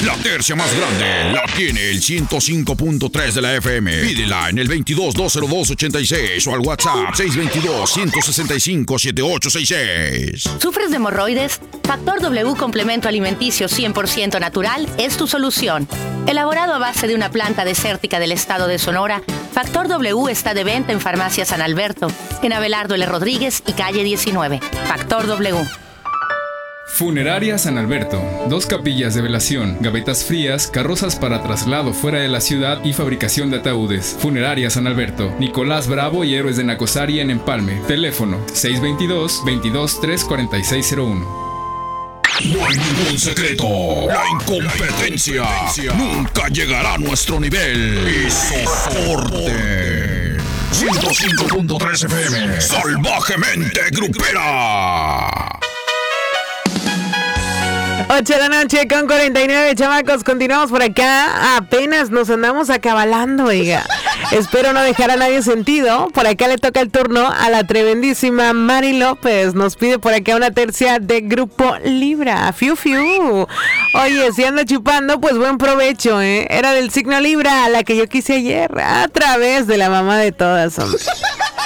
La tercia más grande la tiene el 105.3 de la FM. Pídela en el 22-202-86 o al WhatsApp 622-165-7866. ¿Sufres de hemorroides? Factor W Complemento Alimenticio 100% natural es tu solución. Elaborado a base de una planta desértica del estado de Sonora, Factor W está de venta en Farmacia San Alberto, en Abelardo L. Rodríguez y calle 19. Factor W. Funeraria San Alberto. 2 capillas de velación, gavetas frías, carrozas para traslado fuera de la ciudad y fabricación de ataúdes. Funeraria San Alberto. Nicolás Bravo y Héroes de Nacosari en Empalme. Teléfono 622-22-34601. No hay ningún secreto. La incompetencia nunca llegará a nuestro nivel. Y soporte. 105.3 FM. Salvajemente grupera. 8 de la noche con 49, chamacos. Continuamos por acá. Apenas nos andamos acabalando, oiga. Espero no dejar a nadie sentido. Por acá le toca el turno a la tremendísima Mari López. Nos pide por acá una tercia de Grupo Libra. Fiu, fiu. Oye, si anda chupando, pues buen provecho, ¿eh? Era del signo Libra, la que yo quise ayer, a través de la mamá de todas, hombre.